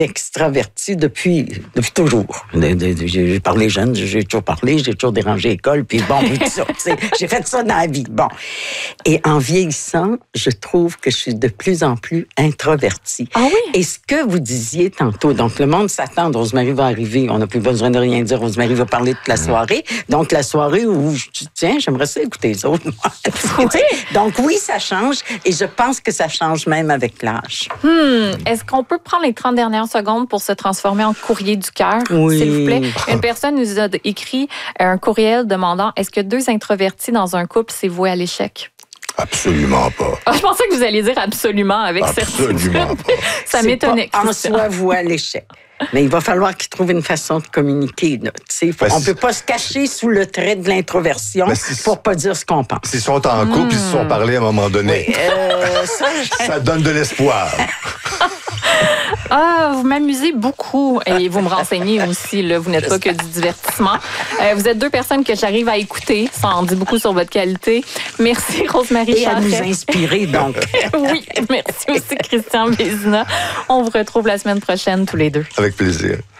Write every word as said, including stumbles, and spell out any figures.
extravertie depuis, depuis toujours. J'ai parlé jeune, j'ai toujours parlé, j'ai toujours dérangé l'école, puis bon, puis tout ça. J'ai fait ça dans la vie. Bon. Et en vieillissant, je trouve que je suis de plus en plus introvertie. Ah oui? Et ce que vous disiez tantôt, donc le monde s'attend, Rosemary va arriver, on n'a plus besoin de rien dire, Rosemary va parler toute la soirée. Donc la soirée où je dis, tiens, j'aimerais ça écouter les autres. Oui. Donc oui, ça change, et je pense que ça change même avec l'âge. Hmm. Est-ce qu'on peut prendre les trente dernières secondes pour se transformer en courrier du cœur, oui. s'il vous plaît? Une personne nous a écrit un courriel demandant, est-ce que deux introvertis dans un couple, c'est voué à l'échec? Absolument pas. Ah, je pensais que vous alliez dire absolument avec absolument certitude. Pas. Ça m'étonnait. En soi voué à l'échec. Mais il va falloir qu'ils trouvent une façon de communiquer. Là. Ben, on ne peut pas se cacher sous le trait de l'introversion ben, si, pour pas dire ce qu'on pense. S'ils sont en couple, mmh. ils se sont parlé à un moment donné. Oui, euh, ça, ça donne de l'espoir. Ah, vous m'amusez beaucoup et vous me renseignez aussi. Là, vous n'êtes pas que du divertissement. Euh, vous êtes deux personnes que j'arrive à écouter. Ça en dit beaucoup sur votre qualité. Merci, Rosemary Et Charret. à nous inspirer, donc. Oui, merci aussi, Christian Vézina. On vous retrouve la semaine prochaine, tous les deux. Avec plaisir.